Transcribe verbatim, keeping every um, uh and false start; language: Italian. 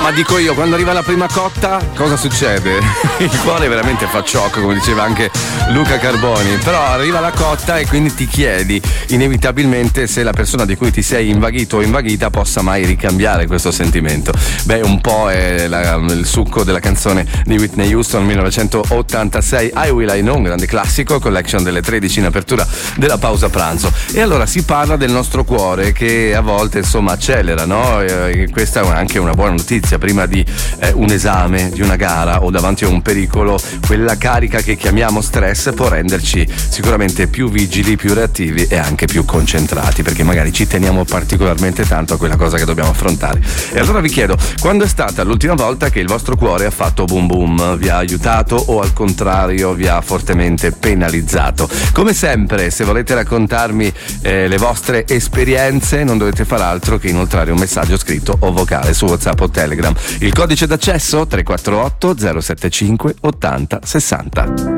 ma dico io, quando arriva la prima cotta, cosa succede? Il cuore veramente fa ciocco, come diceva anche Luca Carboni. Però arriva la cotta e quindi ti chiedi inevitabilmente se la persona di cui ti sei invaghito o invaghita possa mai ricambiare questo sentimento. Beh, un po' è la, il succo della canzone di Whitney Houston millenovecentottantasei, I Will I Know, un grande classico, collection delle tredici in apertura della pausa pranzo. E allora si parla del nostro cuore che a volte insomma accelera, no? E questa è anche una buona notizia. Prima di eh, un esame, di una gara o davanti a un pericolo, quella carica che chiamiamo stress può renderci sicuramente più vigili, più reattivi e anche più concentrati, perché magari ci teniamo particolarmente tanto a quella cosa che dobbiamo affrontare. E allora vi chiedo, quando è stata l'ultima volta che il vostro cuore ha fatto boom boom? Vi ha aiutato o al contrario vi ha fortemente penalizzato? Come sempre, se volete raccontarmi eh, le vostre esperienze, non dovete far altro che inoltrare un messaggio scritto o vocale su WhatsApp o Telegram. Il codice d'accesso tre quattro otto zero sette cinque ottanta sessanta.